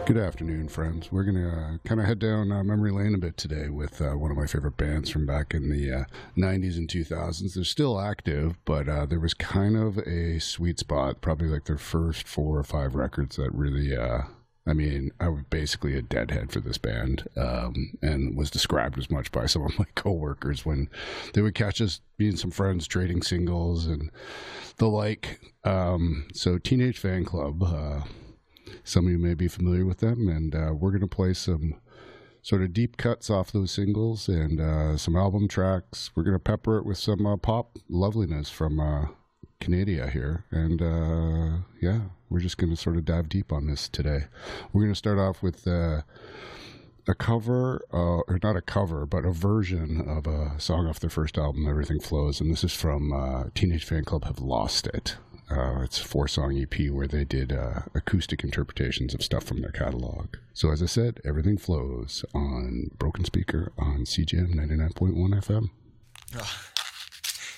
Good afternoon, friends. We're going to kind of head down memory lane a bit today with one of my favorite bands from back in the 90s and 2000s. They're still active, but there was kind of a sweet spot, probably like their first 4 or 5 records that really, I was basically a deadhead for this band, and was described as much by some of my coworkers when they would catch us being some friends trading singles and the like. So Teenage Fanclub, some of you may be familiar with them, and we're going to play some sort of deep cuts off those singles and some album tracks. We're going to pepper it with some pop loveliness from Canada here, and we're just going to sort of dive deep on this today. We're going to start off with a cover, or not a cover, but a version of a song off their first album, Everything Flows, and this is from Teenage Fanclub Have Lost It. It's a 4-song EP where they did acoustic interpretations of stuff from their catalog. So as I said, Everything Flows on Broken Speaker on CJM 99.1 FM.